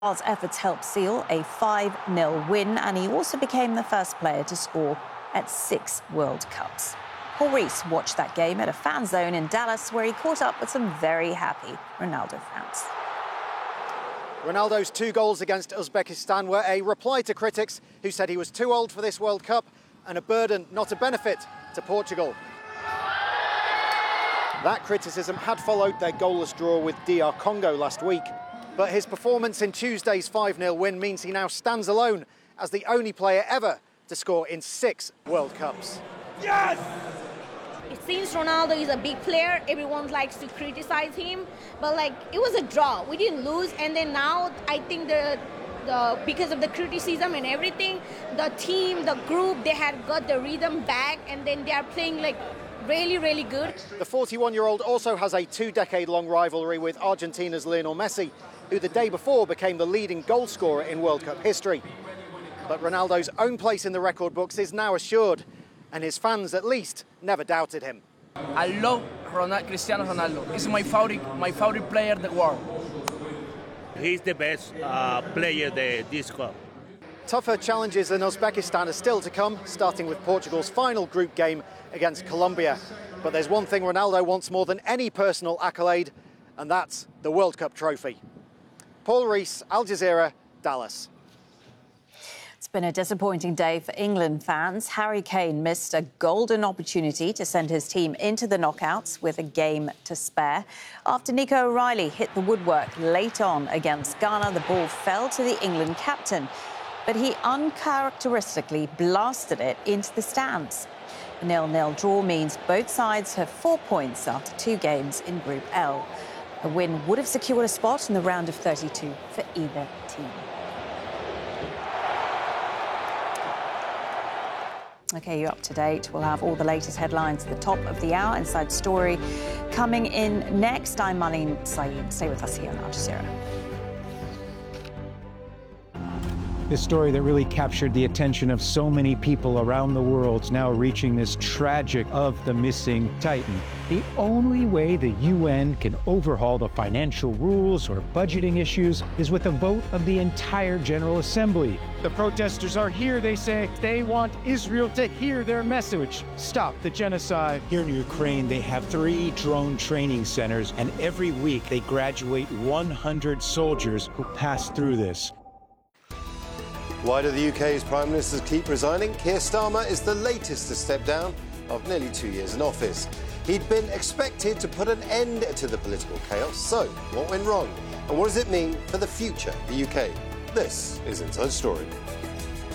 His efforts helped seal a 5-0 win, and he also became the first player to score at 6 World Cups. Paul Rees watched that game at a fan zone in Dallas, where he caught up with some very happy Ronaldo fans. Ronaldo's 2 goals against Uzbekistan were a reply to critics who said he was too old for this World Cup and a burden, not a benefit, to Portugal. That criticism had followed their goalless draw with DR Congo last week. But his performance in Tuesday's 5-0 win means he now stands alone as the only player ever to score in 6 World Cups. Yes! Since Ronaldo is a big player, everyone likes to criticize him. But it was a draw. We didn't lose. And then now I think because of the criticism and everything, the team, the group, they had got the rhythm back, and then they are playing really, really good. The 41-year-old also has a 2-decade-long rivalry with Argentina's Lionel Messi, who the day before became the leading goal scorer in World Cup history. But Ronaldo's own place in the record books is now assured, and his fans at least never doubted him. I love Cristiano Ronaldo. He's my favorite player in the world. He's the best player this cup. Tougher challenges in Uzbekistan are still to come, starting with Portugal's final group game against Colombia. But there's one thing Ronaldo wants more than any personal accolade, and that's the World Cup trophy. Paul Rees, Al Jazeera, Dallas. It's been a disappointing day for England fans. Harry Kane missed a golden opportunity to send his team into the knockouts with a game to spare. After Nico O'Reilly hit the woodwork late on against Ghana, the ball fell to the England captain, but he uncharacteristically blasted it into the stands. A 0-0 draw means both sides have 4 points after 2 games in Group L. A win would have secured a spot in the round of 32 for either team. OK, you're up to date. We'll have all the latest headlines at the top of the hour. Inside Story coming in next. I'm Marlene Saeed. Stay with us here on Al Jazeera. This story that really captured the attention of so many people around the world is now reaching this tragic of the missing Titan. The only way the UN can overhaul the financial rules or budgeting issues is with a vote of the entire General Assembly. The protesters are here, they say. They want Israel to hear their message. Stop the genocide. Here in Ukraine, they have 3 drone training centers, and every week they graduate 100 soldiers who pass through this. Why do the UK's Prime Ministers keep resigning? Keir Starmer is the latest to step down of nearly 2 years in office. He'd been expected to put an end to the political chaos. So, what went wrong? And what does it mean for the future of the UK? This is Inside Story.